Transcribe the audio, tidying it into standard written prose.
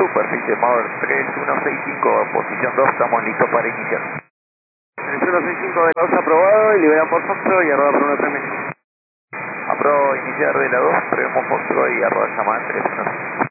Super, Sistema 3165, posición 2, estamos listos para iniciar. 3165 de la 2 aprobado y liberan por Foxtrot y arroba por 1 terminal. Apruebo iniciar de la 2, prevemos Foxtrot y arroba llamada 315.